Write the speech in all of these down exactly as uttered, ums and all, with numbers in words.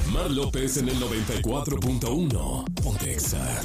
Mar López en el noventa y cuatro punto uno. Ponte Exa.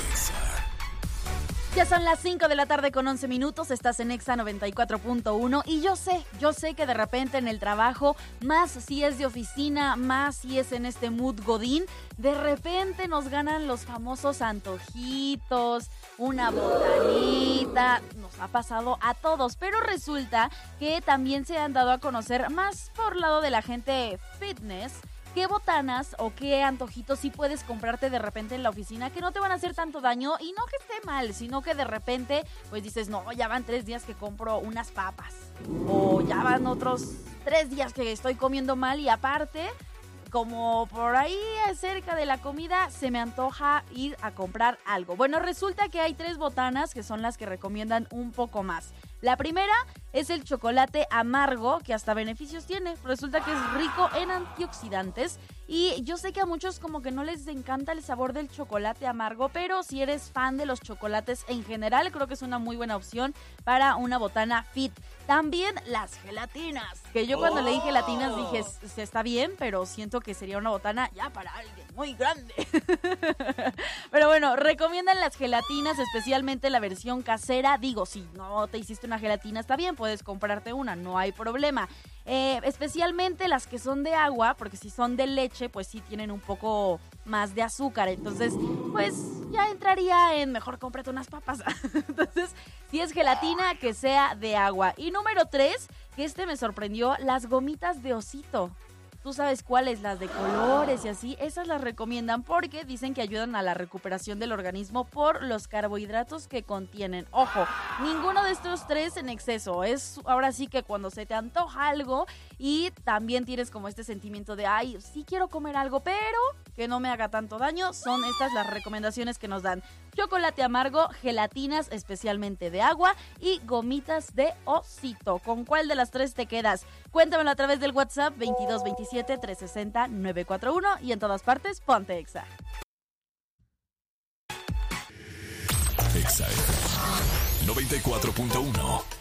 Ya son las cinco de la tarde con once minutos, estás en Exa noventa y cuatro punto uno y yo sé, yo sé que de repente en el trabajo, más si es de oficina, más si es en este mood godín, de repente nos ganan los famosos antojitos, una botanita, nos ha pasado a todos, pero resulta que también se han dado a conocer más por lado de la gente fitness, qué botanas o qué antojitos sí puedes comprarte de repente en la oficina que no te van a hacer tanto daño y no que esté mal, sino que de repente pues dices, no, ya van tres días que compro unas papas o ya van otros tres días que estoy comiendo mal y aparte, como por ahí cerca de la comida se me antoja ir a comprar algo. Bueno, resulta que hay tres botanas que son las que recomiendan un poco más. La primera es el chocolate amargo, que hasta beneficios tiene. Resulta que es rico en antioxidantes. Y yo sé que a muchos como que no les encanta el sabor del chocolate amargo, pero si eres fan de los chocolates en general, creo que es una muy buena opción para una botana fit. También las gelatinas, que yo cuando oh. leí gelatinas dije, se está bien, pero siento que sería una botana ya para alguien muy grande. Pero bueno, recomiendan las gelatinas, especialmente la versión casera. Digo, si no te hiciste una gelatina, está bien, puedes comprarte una, no hay problema. Eh, especialmente las que son de agua, porque si son de leche, pues sí tienen un poco más de azúcar. Entonces, pues ya entraría en mejor cómprate unas papas. Entonces, si es gelatina, que sea de agua. Y número tres, que este me sorprendió, las gomitas de osito. Tú sabes cuáles, las de colores y así, esas las recomiendan porque dicen que ayudan a la recuperación del organismo por los carbohidratos que contienen. Ojo, ninguno de estos tres en exceso, es ahora sí que cuando se te antoja algo y también tienes como este sentimiento de, ay, sí quiero comer algo, pero que no me haga tanto daño, son estas las recomendaciones que nos dan. Chocolate amargo, gelatinas especialmente de agua y gomitas de osito. ¿Con cuál de las tres te quedas? Cuéntamelo a través del WhatsApp veintidós veintisiete trescientos sesenta novecientos cuarenta y uno y en todas partes ponte Exa. Exa noventa y cuatro punto uno.